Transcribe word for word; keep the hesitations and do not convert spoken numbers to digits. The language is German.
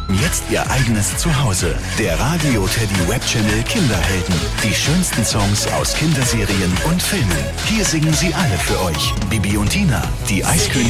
Jetzt Ihr eigenes Zuhause. Der Radio Teddy Webchannel Kinderhelden. Die schönsten Songs aus Kinderserien und Filmen. Hier singen sie alle für euch. Bibi und Tina, die Eiskönigin.